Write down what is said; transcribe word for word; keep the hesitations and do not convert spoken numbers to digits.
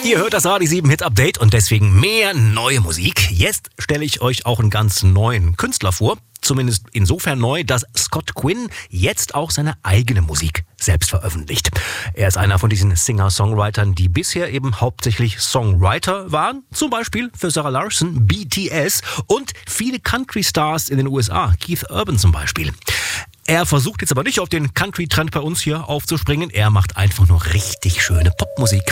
Ihr hört das Radio sieben Hit Update und deswegen mehr neue Musik. Jetzt stelle ich euch auch einen ganz neuen Künstler vor. Zumindest insofern neu, dass Scott Quinn jetzt auch seine eigene Musik selbst veröffentlicht. Er ist einer von diesen Singer-Songwritern, die bisher eben hauptsächlich Songwriter waren. Zum Beispiel für Sarah Larson, B T S und viele Country-Stars in den U S A. Keith Urban zum Beispiel. Er versucht jetzt aber nicht auf den Country-Trend bei uns hier aufzuspringen. Er macht einfach nur richtig schöne Popmusik.